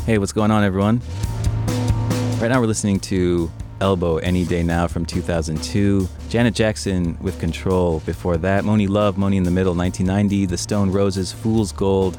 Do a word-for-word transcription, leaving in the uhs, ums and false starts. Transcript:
Hey, what's going on, everyone? Right now we're listening to Elbow Any Day Now from two thousand two. Janet Jackson with Control. Before that, Moni Love, Moni in the Middle, nineteen ninety. The Stone Roses, Fool's Gold.